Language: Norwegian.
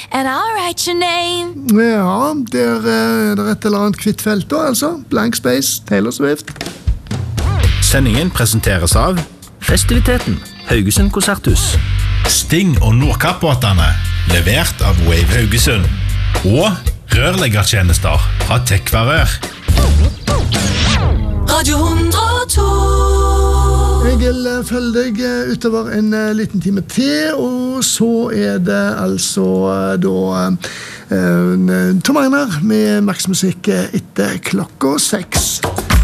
and I'll write your name. Ja, der er det et eller annet kvitt felt da, altså. Blank Space, Taylor Swift. Sendingen presenteres av Festiviteten, Haugesund Konserthus. Sting og Nordkappbåtene, levert av Wave Haugesund. Og rørleggertjenester fra Tekvarør. Radio 102. Jeg vil følge deg utover en liten time til, og så er det altså da Tom Einar med Max Musikk etter klokka 6.